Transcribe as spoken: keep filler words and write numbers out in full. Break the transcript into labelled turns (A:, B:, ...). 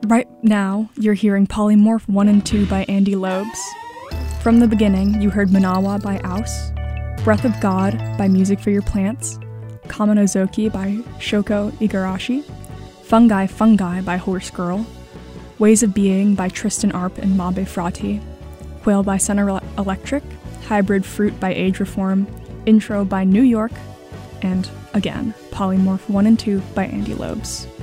A: Right now, you're hearing Polymorph one and two by Andy Lobes. From the beginning, you heard Manawa by Aus, Breath of God by Music for Your Plants, Kamenozoki by Shoko Igarashi, Fungi Fungi by Horse Girl, Ways of Being by Tristan Arp and Mabe Frati, Whale by Center Electric, Hybrid Fruit by Age Reform, Intro by New York, and, again, Polymorph one and two by Andy Lobes.